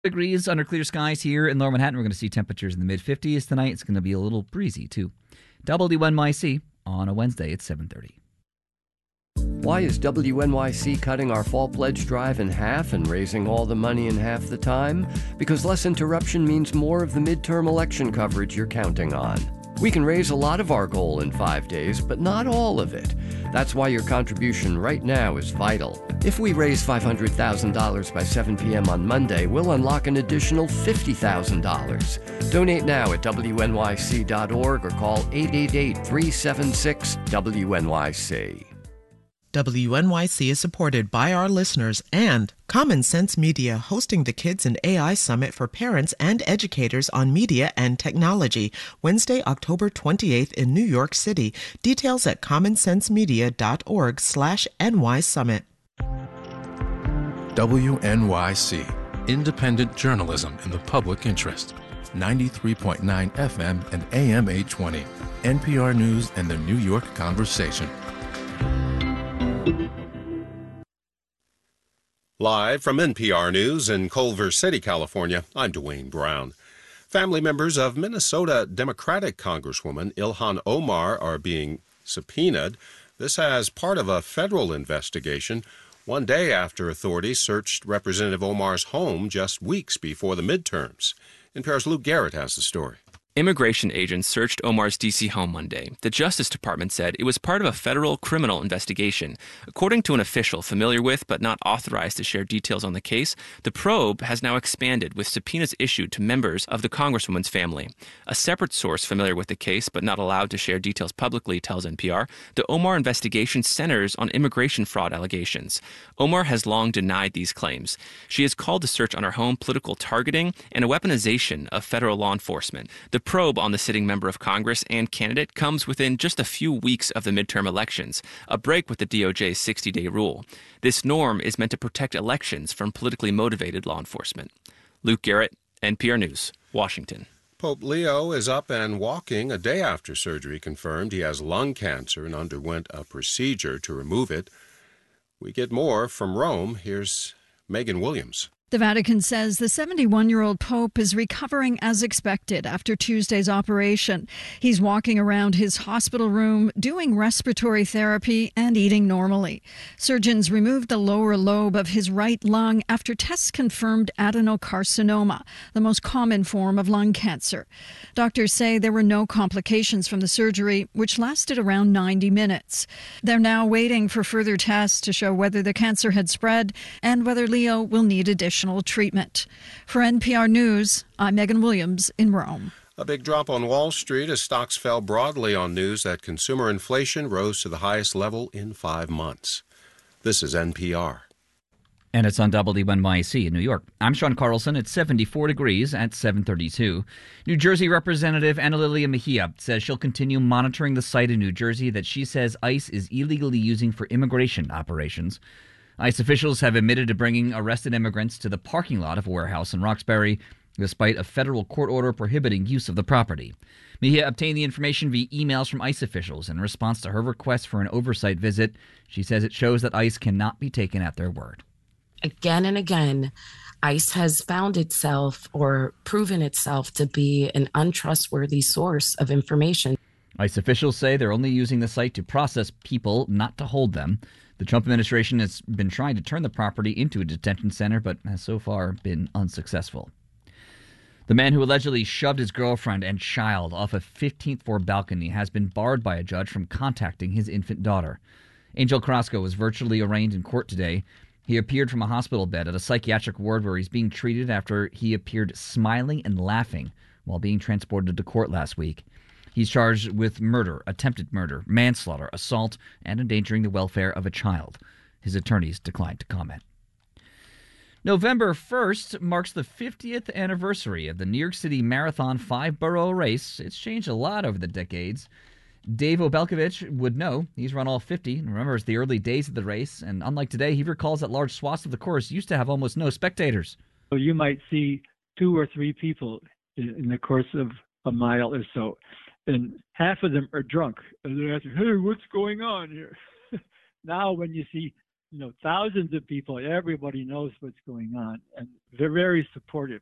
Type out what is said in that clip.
Degrees under clear skies here in Lower Manhattan. We're going to see temperatures in the mid-50s tonight. It's going to be a little breezy, too. WNYC on a Wednesday at 7:30. Why is WNYC cutting our fall pledge drive in half and raising all the money in half the time? Because less interruption means more of the midterm election coverage you're counting on. We can raise a lot of our goal in 5 days, but not all of it. That's why your contribution right now is vital. If we raise $500,000 by 7 p.m. on Monday, we'll unlock an additional $50,000. Donate now at WNYC.org or call 888-376-WNYC. WNYC is supported by our listeners and Common Sense Media, hosting the Kids and AI Summit for parents and educators on media and technology, Wednesday, October 28th in New York City. Details at commonsensemedia.org/NY Summit. WNYC, independent journalism in the public interest. 93.9 FM and AM 820. NPR News and the New York Conversation. Live from NPR News in Culver City, California, I'm Dwayne Brown. Family members of Minnesota Democratic Congresswoman Ilhan Omar are being subpoenaed. This as part of a federal investigation, one day after authorities searched Representative Omar's home just weeks before the midterms. NPR's Luke Garrett has the story. Immigration agents searched Omar's D.C. home Monday. The Justice Department said it was part of a federal criminal investigation. According to an official familiar with but not authorized to share details on the case, the probe has now expanded with subpoenas issued to members of the Congresswoman's family. A separate source familiar with the case but not allowed to share details publicly tells NPR the Omar investigation centers on immigration fraud allegations. Omar has long denied these claims. She has called the search on her home political targeting and a weaponization of federal law enforcement. The probe on the sitting member of Congress and candidate comes within just a few weeks of the midterm elections, a break with the DOJ's 60-day rule. This norm is meant to protect elections from politically motivated law enforcement. Luke Garrett, NPR News, Washington. Pope Leo is up and walking a day after surgery confirmed he has lung cancer and underwent a procedure to remove it. We get more from Rome. Here's Megan Williams. The Vatican says the 71-year-old Pope is recovering as expected after Tuesday's operation. He's walking around his hospital room, doing respiratory therapy and eating normally. Surgeons removed the lower lobe of his right lung after tests confirmed adenocarcinoma, the most common form of lung cancer. Doctors say there were no complications from the surgery, which lasted around 90 minutes. They're now waiting for further tests to show whether the cancer had spread and whether Leo will need additional treatment. For NPR News, I'm Megan Williams in Rome. A big drop on Wall Street as stocks fell broadly on news that consumer inflation rose to the highest level in 5 months. This is NPR. And it's on WNYC in New York. I'm Sean Carlson. It's 74 degrees at 7:32. New Jersey Representative Ana Lilia Mejia says she'll continue monitoring the site in New Jersey that she says ICE is illegally using for immigration operations. ICE officials have admitted to bringing arrested immigrants to the parking lot of a warehouse in Roxbury, despite a federal court order prohibiting use of the property. Mejia obtained the information via emails from ICE officials in response to her request for an oversight visit. She says it shows that ICE cannot be taken at their word. Again and again, ICE has found itself or proven itself to be an untrustworthy source of information. ICE officials say they're only using the site to process people, not to hold them. The Trump administration has been trying to turn the property into a detention center, but has so far been unsuccessful. The man who allegedly shoved his girlfriend and child off a 15th floor balcony has been barred by a judge from contacting his infant daughter. Angel Carrasco was virtually arraigned in court today. He appeared from a hospital bed at a psychiatric ward where he's being treated after he appeared smiling and laughing while being transported to court last week. He's charged with murder, attempted murder, manslaughter, assault, and endangering the welfare of a child. His attorneys declined to comment. November 1st marks the 50th anniversary of the New York City Marathon 5-borough race. It's changed a lot over the decades. Dave Obelkovich would know. He's run all 50 and remembers the early days of the race. And unlike today, he recalls that large swaths of the course used to have almost no spectators. So you might see 2 or 3 people in the course of a mile or so. And half of them are drunk. And they're asking, hey, what's going on here? Now when you see thousands of people. Everybody knows what's going on, and they're very supportive.